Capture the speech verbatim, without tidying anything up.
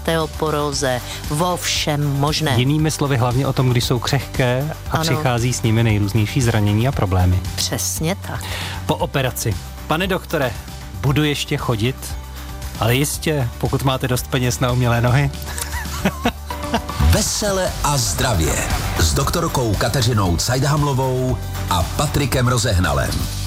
osteoporóze, vo všem možné. Jinými slovy hlavně o tom, když jsou křehké a ano. Přichází s nimi nejrůznější zranění a problémy. Přesně tak. Po operaci. Pane doktore, budu ještě chodit, ale jistě, pokud máte dost peněz na umělé nohy. Vesele a zdravě s doktorkou Kateřinou Cajdhamlovou a Patrikem Rozehnalem.